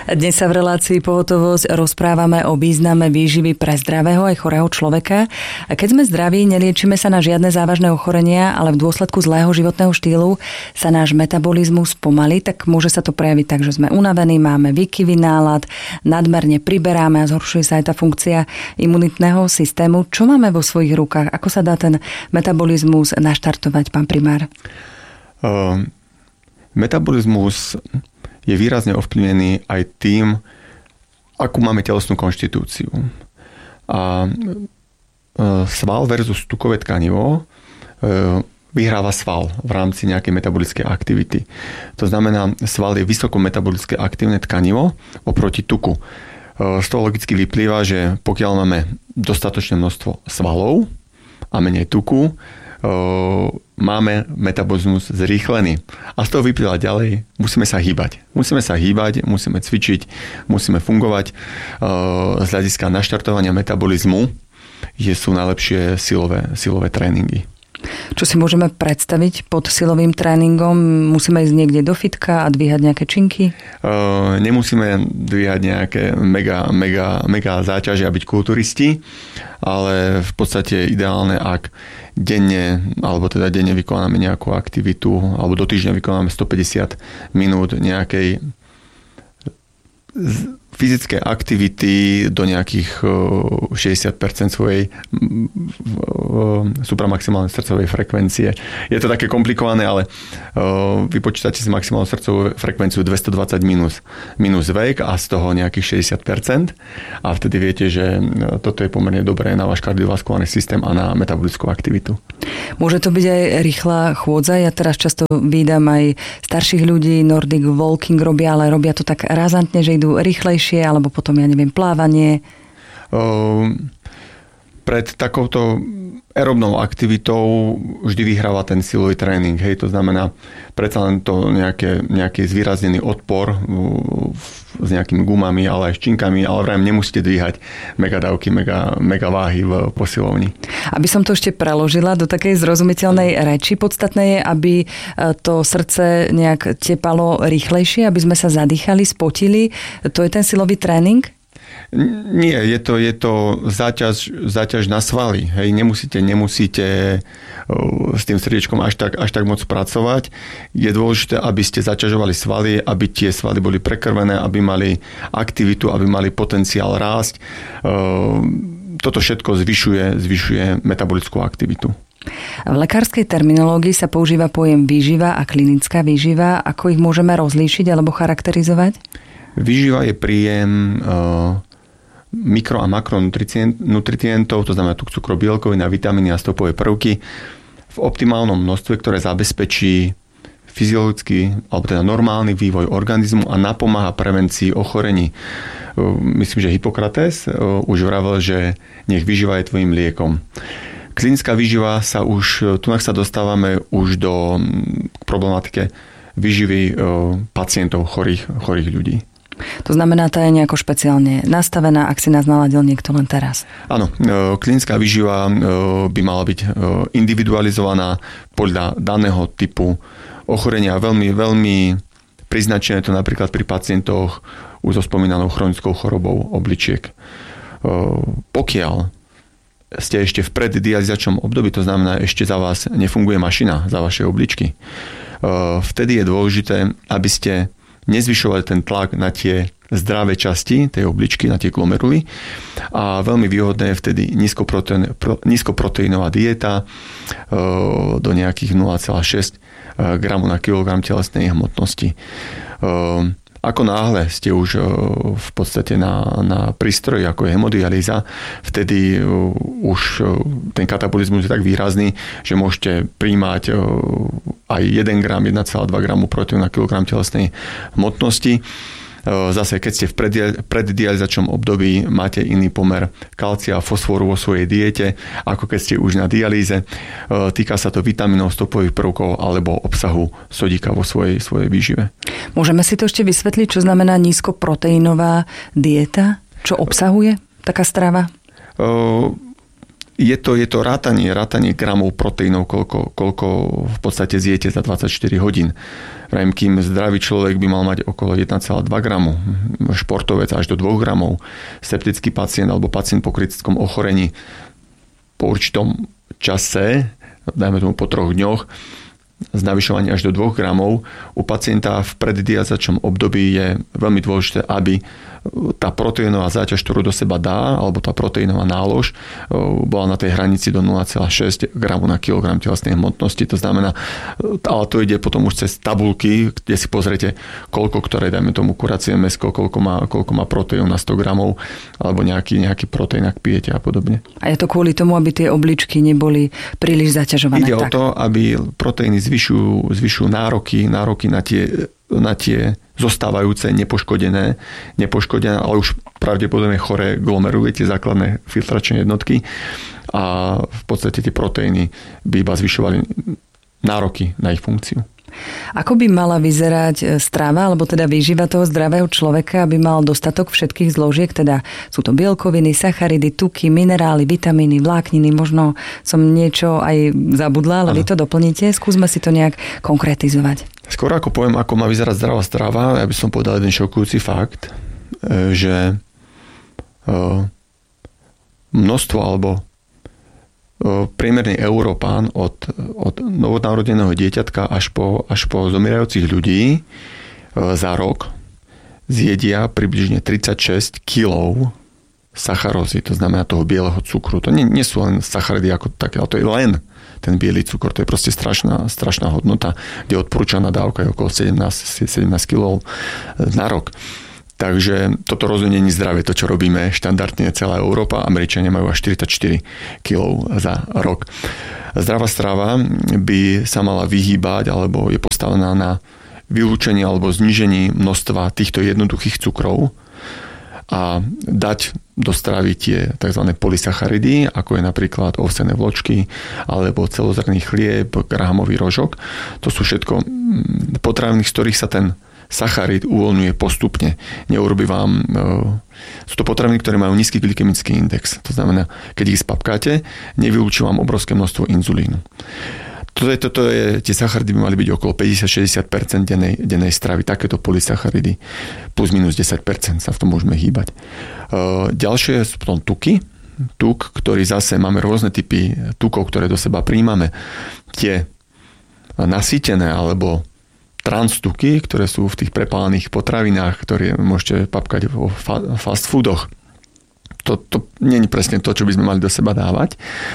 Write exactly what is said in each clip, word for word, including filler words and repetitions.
Dnes sa v relácii Pohotovosť rozprávame o význame výživy pre zdravého aj chorého človeka. A keď sme zdraví, neliečíme sa na žiadne závažné ochorenia, ale v dôsledku zlého životného štýlu sa náš metabolizmus pomalí, tak môže sa to prejaviť tak, že sme unavení, máme výkyvy nálad, nadmerne priberáme a zhoršuje sa aj tá funkcia imunitného systému. Čo máme vo svojich rukách? Ako sa dá ten metabolizmus naštartovať, pán primár? Uh, metabolizmus je výrazne ovplyvnený aj tým, akú máme telesnú konštitúciu. A sval versus tukové tkanivo vyhráva sval v rámci nejakej metabolickej aktivity. To znamená, sval je vysoko metabolické aktívne tkanivo oproti tuku. Z toho logicky vyplýva, že pokiaľ máme dostatočné množstvo svalov a menej tuku, máme metabolizmus zrýchlený. A z toho vyplýva ďalej, musíme sa hýbať. Musíme sa hýbať, musíme cvičiť, musíme fungovať. Z hľadiska naštartovania metabolizmu sú najlepšie silové, silové tréningy. Čo si môžeme predstaviť pod silovým tréningom? Musíme ísť niekde do fitka a dvíhať nejaké činky? Uh, nemusíme dvíhať nejaké mega, mega, mega záťaže a byť kulturisti, ale v podstate ideálne, ak denne, alebo teda denne vykonáme nejakú aktivitu, alebo do týždňa vykonáme stopäťdesiat minút nejakej fyzické aktivity do nejakých šesťdesiat percent svojej supramaximálnej srdcovej frekvencie. Je to také komplikované, ale vypočítate si maximálnu srdcovú frekvenciu dvestodvadsať minus, minus vek a z toho nejakých šesťdesiat percent a vtedy viete, že toto je pomerne dobré na váš kardiovaskulárny systém a na metabolickú aktivitu. Môže to byť aj rýchla chôdza. Ja teraz často vídam aj starších ľudí, Nordic walking robia, ale robia to tak razantne, že idú rýchlejšie, alebo potom, ja neviem, plávanie. Uh, pred takouto aerobnou aktivitou vždy vyhráva ten silový tréning. Hej, to znamená predsa len to nejaké, nejaký zvýraznený odpor s nejakými gumami, ale aj s činkami, ale vrajme nemusíte dvíhať megadávky, mega, mega váhy v posilovni. Aby som to ešte preložila do takej zrozumiteľnej reči, podstatné je, aby to srdce nejak tepalo rýchlejšie, aby sme sa zadýchali, spotili. To je ten silový tréning? Nie, je to, je to záťaž, záťaž na svaly. Hej, nemusíte, nemusíte s tým srdiečkom až tak, až tak moc pracovať. Je dôležité, aby ste zaťažovali svaly, aby tie svaly boli prekrvené, aby mali aktivitu, aby mali potenciál rásť. Toto všetko zvyšuje, zvyšuje metabolickú aktivitu. V lekárskej terminológii sa používa pojem výživa a klinická výživa. Ako ich môžeme rozlíšiť alebo charakterizovať? Výživa je príjem mikro- a makronutrientov, to znamená tuk, cukrobielkoviny, vitamíny a stopové prvky v optimálnom množstve, ktoré zabezpečí fyziologický alebo teda normálny vývoj organizmu a napomáha prevencii ochorení. Myslím, že Hippokrates už vravel, že nech výživa je tvojim liekom. Klinická výživa sa už, tu sa dostávame už do problematike výživy pacientov, chorých, chorých ľudí. To znamená, tá je nejako špeciálne nastavená, ak si nás naladil niekto len teraz. Áno, klinická výživa by mala byť individualizovaná podľa daného typu ochorenia. Veľmi, veľmi priznačené to napríklad pri pacientoch už so spomínanou chronickou chorobou obličiek. Pokiaľ ste ešte v preddializačnom období, to znamená, ešte za vás nefunguje mašina, za vaše obličky, vtedy je dôležité, aby ste nezvyšovali ten tlak na tie zdravé časti tej obličky, na tie glomeruly. A veľmi výhodné je vtedy nízkoproteín, nízkoproteínová dieta do nejakých nula celá šesť gramu na kilogram telesnej hmotnosti. Ako náhle ste už v podstate na, na prístroji, ako je hemodialýza, vtedy už ten katabolizmus je tak výrazný, že môžete príjmať aj jeden gram, jeden celá dva gramu proteínu na kilogram telesnej hmotnosti. Zase, keď ste v preddializačnom období, máte iný pomer kalcia a fosforu vo svojej diete, ako keď ste už na dialýze. Týka sa to vitamínov, stopových prvkov alebo obsahu sodíka vo svojej, svojej výžive. Môžeme si to ešte vysvetliť, čo znamená nízkoproteínová dieta? Čo obsahuje taká strava? je to, je to rátanie, rátanie gramov proteínov, koľko, koľko v podstate zjete za dvadsaťštyri hodín. Vrajím, kým zdravý človek by mal mať okolo jeden celá dva gramu, športovec až do dva gramov, septický pacient alebo pacient po kritickom ochorení po určitom čase, dajme tomu po troch dňoch, z navyšovania až do dva gramov. U pacienta v preddiazačnom období je veľmi dôležité, aby tá proteínová záťaž, ktorú do seba dá, alebo tá proteínová nálož bola na tej hranici do nula celá šesť gramu na kilogram telesnej hmotnosti. To znamená, ale to ide potom už cez tabulky, kde si pozriete, koľko, ktoré, dajme tomu kuracie mäsko, koľko má, koľko má proteínu na sto gramov, alebo nejaký, nejaký proteín, ak pijete a podobne. A je to kvôli tomu, aby tie obličky neboli príliš zaťažované? Ide tak? o to, aby proteíny zvyšujú, zvyšujú nároky, nároky na tie, na tie zostávajúce, nepoškodené, nepoškodené, ale už pravdepodobne choré glomeruly, tie základné filtračné jednotky a v podstate tie proteíny by iba zvyšovali nároky na ich funkciu. Ako by mala vyzerať strava, alebo teda výživa toho zdravého človeka, aby mal dostatok všetkých zložiek, teda sú to bielkoviny, sacharidy, tuky, minerály, vitamíny, vlákniny, možno som niečo aj zabudla, ale ano. Vy to doplníte, skúsme si to nejak konkretizovať. Skôr ako poviem, ako má vyzerať zdravá strava, ja by som povedal jeden šokujúci fakt, že množstvo alebo priemerný Európán od, od novonarodeného dieťatka až po, až po zomierajúcich ľudí za rok zjedia približne tridsaťšesť kilogramov sacharózy, to znamená toho bieleho cukru. To nie, nie sú len sacharidy ako také, ale to je len ten biely cukor. To je proste strašná, strašná hodnota, kde odporúčaná dávka je okolo sedemnásť, sedemnásť kilogramov na rok. Takže toto rozhodne nie je zdravé, to, čo robíme štandardne celá Európa. Američania majú až štyridsaťštyri kilogramov za rok. Zdravá strava by sa mala vyhýbať, alebo je postavená na vylúčení alebo znížení množstva týchto jednoduchých cukrov a dať do stravy tie tzv. Polysacharidy, ako je napríklad ovsené vločky alebo celozrnný chlieb, grahamový rožok. To sú všetko potraviny, z ktorých sa ten sacharid uvoľňuje postupne. Neurobí vám... Sú to potraviny, ktoré majú nízky glykemický index. To znamená, keď ich spapkáte, nevylúči vám obrovské množstvo inzulínu. Toto je, toto je, tie sacharidy by mali byť okolo päťdesiat až šesťdesiat percent dennej, dennej stravy. Takéto polysacharidy plus minus desať percent sa v tom môžeme hýbať. Ďalšie sú potom tuky. Tuk, ktorý zase máme rôzne typy tukov, ktoré do seba príjmame. Tie nasýtené alebo transtuky, ktoré sú v tých prepálených potravinách, ktoré môžete papkať vo fast foodoch. To, to nie je presne to, čo by sme mali do seba dávať,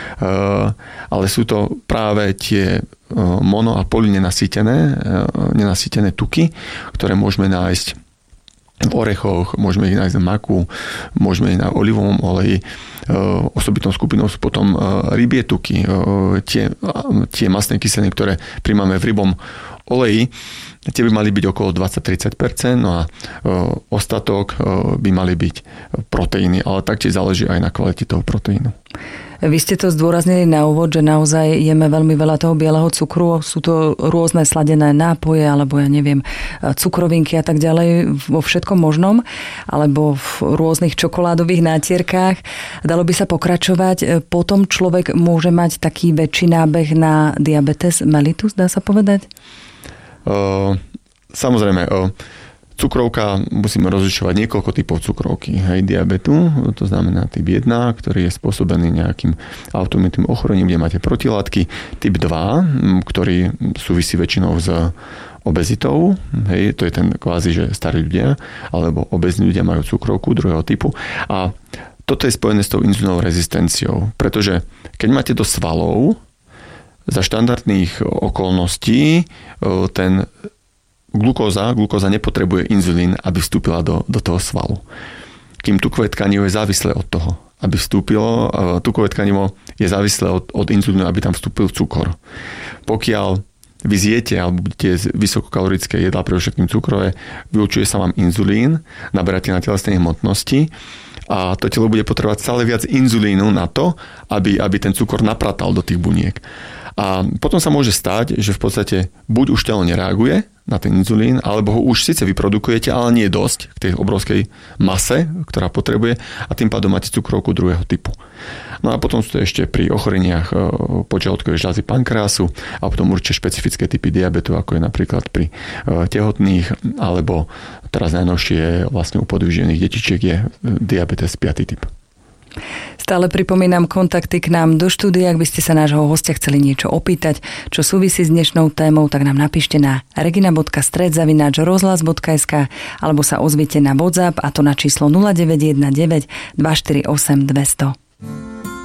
ale sú to práve tie mono- a polynenasýtené nenasýtené tuky, ktoré môžeme nájsť v orechoch, môžeme ich nájsť na maku, môžeme ich na olivovom oleji. Osobitnou skupinou sú potom rybie tuky, tie, tie mastné kyseliny, ktoré príjmame v rybom oleji, tie by mali byť okolo dvadsať až tridsať percent, no a ostatok by mali byť proteíny, ale taktiež záleží aj na kvalite toho proteínu. Vy ste to zdôraznili na úvod, že naozaj jeme veľmi veľa toho bieleho cukru. Sú to rôzne sladené nápoje, alebo ja neviem, cukrovinky a tak ďalej vo všetkom možnom, alebo v rôznych čokoládových nátierkách. Dalo by sa pokračovať. Potom človek môže mať taký väčší nábeh na diabetes mellitus, dá sa povedať? Uh, samozrejme, uh, cukrovka, musíme rozlišovať niekoľko typov cukrovky. Hej, diabetu, to znamená typ jeden, ktorý je spôsobený nejakým autoimunitným ochorením, kde máte protilátky. Typ dva, ktorý súvisí väčšinou s obezitou. Hej, to je ten kvázi, že starí ľudia, alebo obezní ľudia majú cukrovku druhého typu. A toto je spojené s tou inzulínovou rezistenciou, pretože keď máte do svalov, za štandardných okolností ten glukóza, glukóza nepotrebuje inzulín, aby vstúpila do, do toho svalu. Kým tukové tkanivo je závislé od toho, aby vstúpilo, tukové tkanivo je závislé od, od inzulínu, aby tam vstúpil cukor. Pokiaľ vy zjete alebo budete vysokokalorické jedlá, pre všetkým cukrové, vylučuje sa vám inzulín, naberáte na telesnej hmotnosti a to telo bude potrebovať stále viac inzulínu na to, aby, aby ten cukor napratal do tých buniek. A potom sa môže stať, že v podstate buď už telo nereaguje na ten inzulín, alebo ho už síce vyprodukujete, ale nie je dosť k tej obrovskej mase, ktorá potrebuje, a tým pádom máte cukrovku druhého typu. No a potom sú to ešte pri ochoreniach podžalúdkovej žľazy pankreasu a potom určite špecifické typy diabetu, ako je napríklad pri tehotných, alebo teraz najnovšie vlastne u podvyživených detičiek je diabetes piaty typ. Stále pripomínam kontakty k nám do štúdia. Ak by ste sa nášho hostia chceli niečo opýtať, čo súvisí s dnešnou témou, tak nám napíšte na regina bodka stred zavináč rozhlas bodka es ká alebo sa ozvite na WhatsApp, a to na číslo nula deväť jeden deväť dva štyri osem dvesto.